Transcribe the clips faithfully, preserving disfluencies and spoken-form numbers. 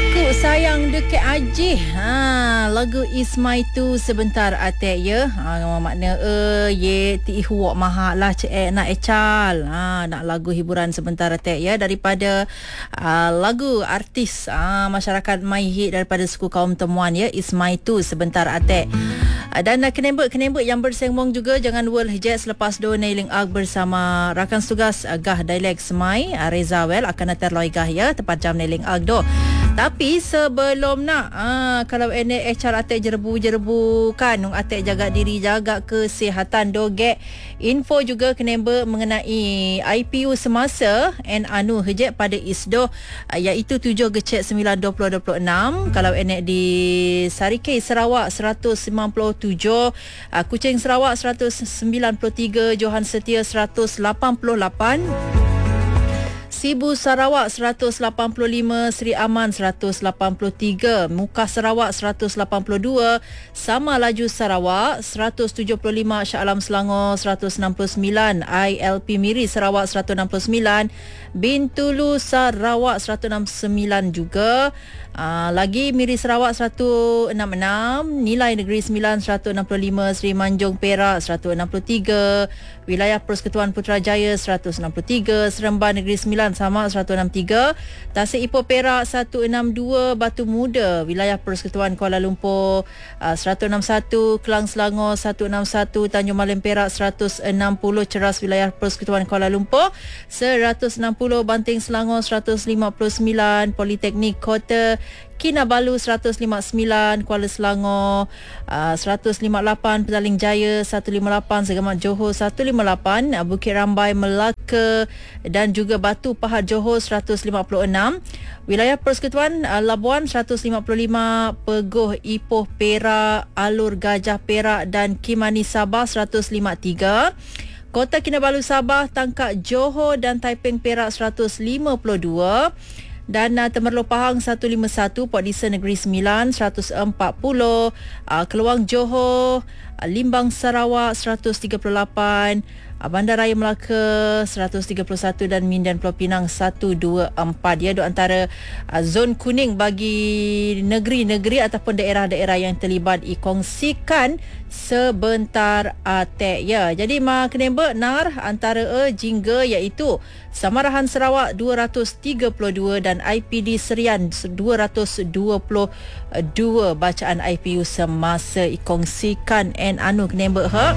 Aku sayang dekat Ajih. Ha, lagu Is My Tu sebentar atek ya. Ha, makna eh ye ti huak mahak lah cek nak ecal. Ha, nak lagu hiburan sebentar atek ya daripada uh, lagu artis uh, masyarakat My Hit daripada suku kaum temuan ya, Is My Tu sebentar atek. Dan uh, kenembek-kenembek yang bersengmong juga jangan lupa hejek selepas do nailing ag bersama rakan tugas uh, Gah Dialek Semai uh, Reza Wel akan terloi Gah ya tepat jam nailing ag do. Tapi sebelum nak uh, kalau ene H R atek jerbu-jerbu kan nung atek jaga diri jaga kesihatan doge info juga kenembek mengenai I P U semasa and anu hejek pada ISDO uh, iaitu tujuh gecek sembilan dua puluh dua puluh enam kalau ene di Sarikei Sarawak seratus lima puluh tujuh, uh, Kuching Sarawak seratus sembilan puluh tiga, Johan Setia seratus lapan puluh lapan, Sibu Sarawak seratus lapan puluh lima, Sri Aman seratus lapan puluh tiga, Mukah Sarawak seratus lapan puluh dua, Sama Laju Sarawak seratus tujuh puluh lima, Shah Alam Selangor seratus enam puluh sembilan, I L P Miri Sarawak seratus enam puluh sembilan, Bintulu Sarawak seratus enam puluh sembilan juga. Uh, lagi Miri Sarawak seratus enam puluh enam, Nilai Negeri Sembilan seratus enam puluh lima, Sri Manjung Perak seratus enam puluh tiga, Wilayah Persekutuan Putrajaya seratus enam puluh tiga, Seremban Negeri Sembilan sama seratus enam puluh tiga, Tasik Ipoh Perak seratus enam puluh dua, Batu Muda Wilayah Persekutuan Kuala Lumpur uh, seratus enam puluh satu, Kelang Selangor seratus enam puluh satu, Tanjung Malim Perak seratus enam puluh, Ceras Wilayah Persekutuan Kuala Lumpur seratus enam puluh, Banting Selangor seratus lima puluh sembilan, Politeknik Kota Kinabalu seratus lima puluh sembilan, Kuala Selangor uh, seratus lima puluh lapan, Petaling Jaya seratus lima puluh lapan, Segamat Johor seratus lima puluh lapan, uh, Bukit Rambai Melaka dan juga Batu Pahat Johor seratus lima puluh enam, Wilayah Persekutuan uh, Labuan seratus lima puluh lima, Pegoh Ipoh Perak, Alur Gajah Perak dan Kimani Sabah seratus lima puluh tiga, Kota Kinabalu Sabah, Tangkak Johor dan Taiping Perak seratus lima puluh dua, dan uh, Temerloh Pahang seratus lima puluh satu, Port Dickson Negeri Sembilan seratus empat puluh, uh, Keluang Johor, uh, Limbang Sarawak seratus tiga puluh lapan, uh, Bandaraya Melaka seratus tiga puluh satu dan Mindan Pulau Pinang seratus dua puluh empat. Dia duk antara uh, zon kuning bagi negeri-negeri ataupun daerah-daerah yang terlibat dikongsikan sebentar atek ya. Jadi ma kenembek nar antara e jingga iaitu Samarahan Sarawak dua ratus tiga puluh dua dan I P D Serian dua ratus dua puluh dua bacaan I P U semasa ikongsikan and anu kenembek ha.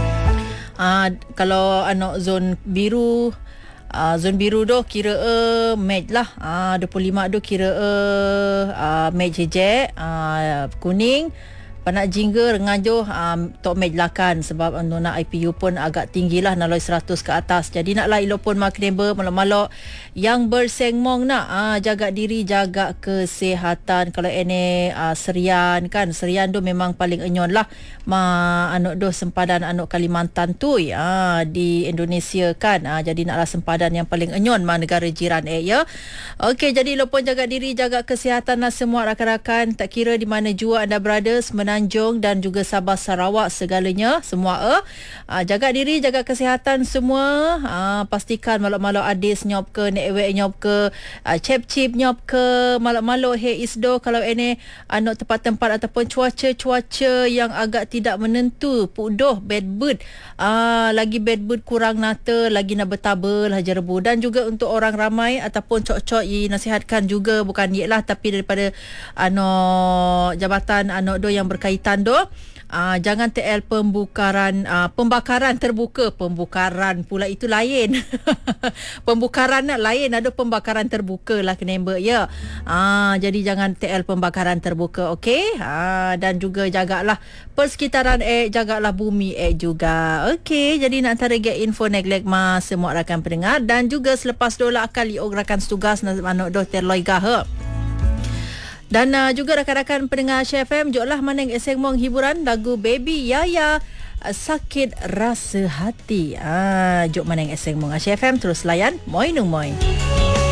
Uh, kalau anak zon biru Uh, zon biru tu kira uh, match lah uh, dua puluh lima tu kira uh, uh, match hejek uh, kuning panak jingga rengajuh um, tok match lakan sebab uh, nak I P U pun agak tinggi lah naloi seratus ke atas. Jadi naklah elok pun mak neighbor malok-malok yang bersengmong nak uh, jaga diri jaga kesihatan. Kalau ini uh, serian kan serian tu memang paling enyon lah ma anok doh sempadan anok Kalimantan tu uh, di Indonesia kan. Uh, jadi naklah sempadan yang paling enyon ma negara jiran eh ya. Okey, jadi elok pun jaga diri jaga kesihatan lah semua rakan-rakan tak kira di mana jua anda berada, Semenanjung dan juga Sabah Sarawak segalanya semua eh uh, jaga diri jaga kesihatan semua. Uh, pastikan malok-malok adis nyop ke nek nyop ke uh, cep-cip nyop ke malok-malok he isdo kalau ini anok tempat-tempat ataupun cuaca-cuaca yang agak tidak menentu pudoh bad bird uh, lagi bad bird kurang nata lagi nak bertabel haja rebu. Dan juga untuk orang ramai ataupun cok-cok i nasihatkan juga bukan ialah tapi daripada anok jabatan anok do yang berkaitan do uh, jangan T L pembukaran uh, pembakaran terbuka pembukaran pula itu lain pembukaran nak lain ada pembakaran terbuka lah kenembek ya uh, jadi jangan T L pembakaran terbuka okey uh, dan juga jagalah persekitaran eh jagalah bumi eh juga okey. Jadi nak antara get info neglect mas semua rakan pendengar dan juga selepas dola akan liok rakan setugas nak do terloi gah. Dan uh, juga rakan-rakan pendengar Share F M, joklah maneng eseng mong hiburan lagu Baby Yaya Sakit Rasa Hati. Ah, jok maneng eseng mong Share F M terus layan moi nung moi.